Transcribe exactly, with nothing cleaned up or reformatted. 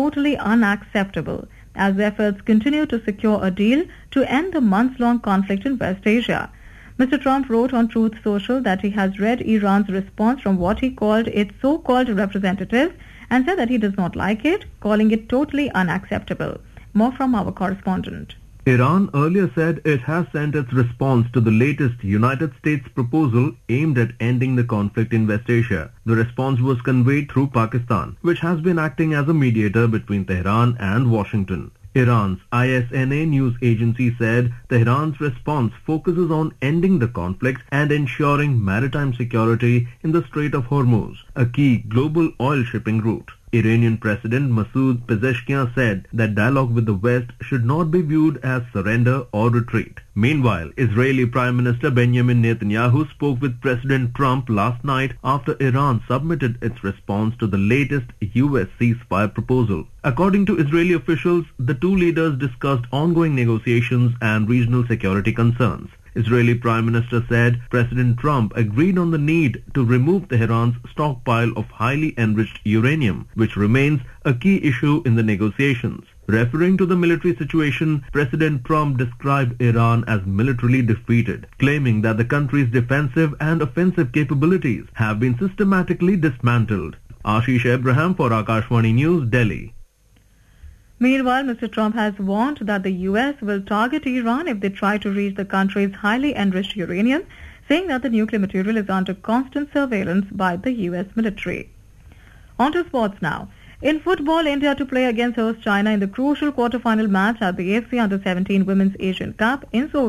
totally unacceptable as the efforts continue to secure a deal to end the months-long conflict in West Asia. Mister Trump wrote on Truth Social that he has read Iran's response from what he called its so-called representatives and said that he does not like it, calling it totally unacceptable. More from our correspondent. Iran earlier said it has sent its response to the latest United States proposal aimed at ending the conflict in West Asia. The response was conveyed through Pakistan, which has been acting as a mediator between Tehran and Washington. Iran's I S N A news agency said Tehran's response focuses on ending the conflict and ensuring maritime security in the Strait of Hormuz, a key global oil shipping route. Iranian President Masoud Pezeshkian said that dialogue with the West should not be viewed as surrender or retreat. Meanwhile, Israeli Prime Minister Benjamin Netanyahu spoke with President Trump last night after Iran submitted its response to the latest U S ceasefire proposal. According to Israeli officials, the two leaders discussed ongoing negotiations and regional security concerns. Israeli Prime Minister said President Trump agreed on the need to remove Tehran's stockpile of highly enriched uranium, which remains a key issue in the negotiations. Referring to the military situation, President Trump described Iran as militarily defeated, claiming that the country's defensive and offensive capabilities have been systematically dismantled. Ashish Abraham for Akashvani News, Delhi. Meanwhile, Mister Trump has warned that the U S will target Iran if they try to reach the country's highly enriched uranium, saying that the nuclear material is under constant surveillance by the U S military. On to sports now. In football, India to play against host China in the crucial quarter-final match at the A F C Under seventeen Women's Asian Cup in Seoul.